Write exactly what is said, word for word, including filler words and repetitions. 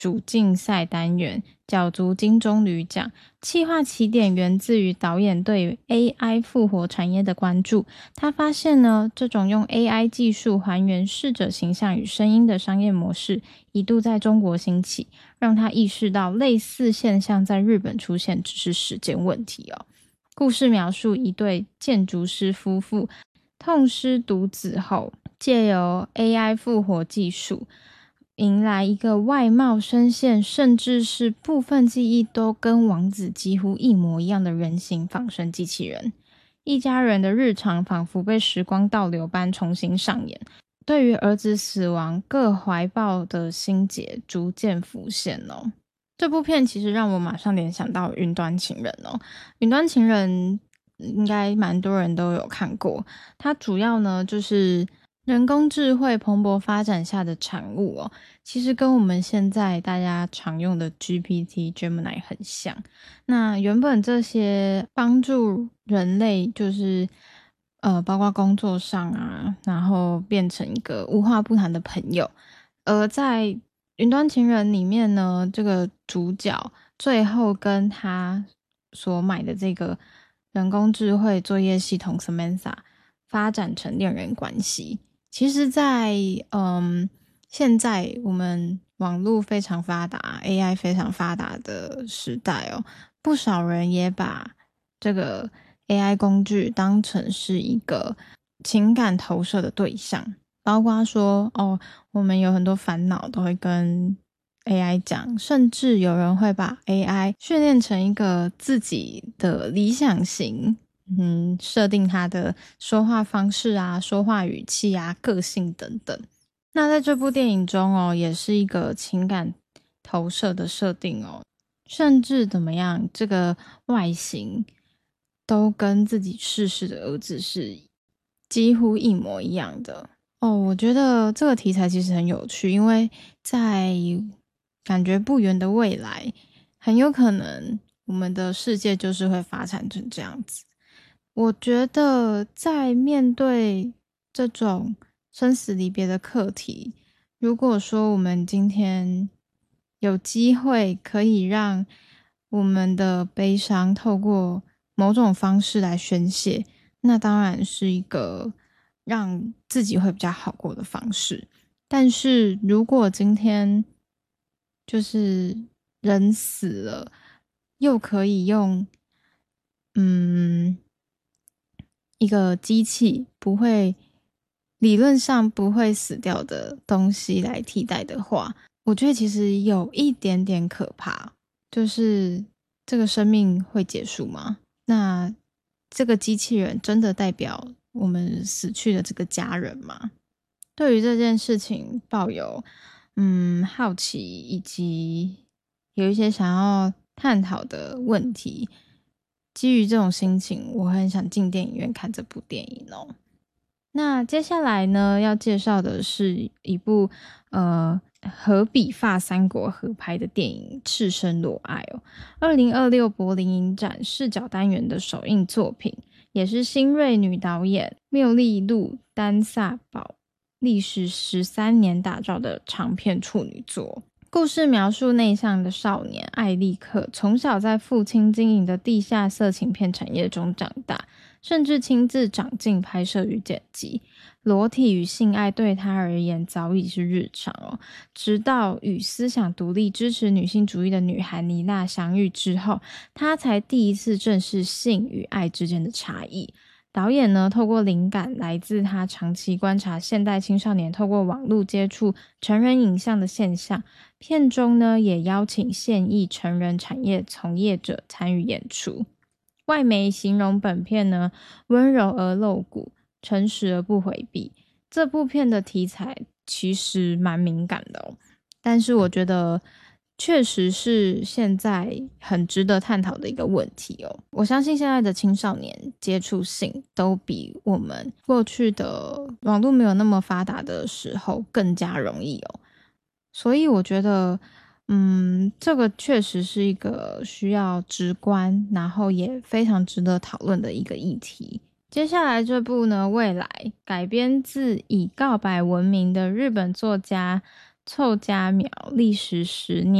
主竞赛单元角逐金棕榈奖。企划起点源自于导演对于 A I 复活产业的关注。他发现呢，这种用 A I 技术还原逝者形象与声音的商业模式一度在中国兴起，让他意识到类似现象在日本出现只是时间问题哦。故事描述一对建筑师夫妇痛失独子后，借由 A I 复活技术迎来一个外貌、声线，甚至是部分记忆都跟王子几乎一模一样的人形仿生机器人。一家人的日常仿佛被时光倒流般重新上演，对于儿子死亡各怀抱的心结逐渐浮现哦。这部片其实让我马上联想到云端情人哦。云端情人应该蛮多人都有看过，它主要呢就是人工智慧蓬勃发展下的产物哦，其实跟我们现在大家常用的 G P T、Gemini 很像。那原本这些帮助人类就是呃，包括工作上啊，然后变成一个无话不谈的朋友。而在云端情人里面呢，这个主角最后跟他所买的这个人工智慧作业系统 Samantha 发展成恋人关系。其实在嗯现在我们网络非常发达 A I 非常发达的时代哦，不少人也把这个 A I 工具当成是一个情感投射的对象，包括说哦，我们有很多烦恼都会跟 A I 讲，甚至有人会把 A I 训练成一个自己的理想型，嗯，设定他的说话方式啊、说话语气啊、个性等等。那在这部电影中哦，也是一个情感投射的设定哦，甚至怎么样，这个外形都跟自己逝世的儿子是几乎一模一样的哦。我觉得这个题材其实很有趣，因为在感觉不远的未来，很有可能我们的世界就是会发展成这样子。我觉得在面对这种生死离别的课题，如果说我们今天有机会可以让我们的悲伤透过某种方式来宣泄，那当然是一个让自己会比较好过的方式。但是如果今天就是人死了，又可以用嗯一个机器不会理论上不会死掉的东西来替代的话，我觉得其实有一点点可怕，就是这个生命会结束吗？那这个机器人真的代表我们死去的这个家人吗？对于这件事情抱有嗯好奇，以及有一些想要探讨的问题。基于这种心情，我很想进电影院看这部电影哦。那接下来呢，要介绍的是一部呃荷比法三国合拍的电影《赤身裸爱》哦，二零二六柏林影展视角单元的首映作品，也是新锐女导演缪利路丹萨堡历时十三年打造的长片处女作。故事描述内向的少年艾利克从小在父亲经营的地下色情片产业中长大，甚至亲自长进拍摄与剪辑。裸体与性爱对他而言早已是日常哦。直到与思想独立、支持女性主义的女孩妮娜相遇之后，他才第一次正视性与爱之间的差异。导演呢，透过灵感来自他长期观察现代青少年透过网络接触成人影像的现象，片中呢也邀请现役成人产业从业者参与演出。外媒形容本片呢温柔而露骨，诚实而不回避。这部片的题材其实蛮敏感的哦，但是我觉得确实是现在很值得探讨的一个问题哦。我相信现在的青少年接触性都比我们过去的网络没有那么发达的时候更加容易哦。所以我觉得嗯，这个确实是一个需要直观，然后也非常值得讨论的一个议题。接下来这部呢，未来改编自以告白闻名的日本作家凑佳苗历时十年。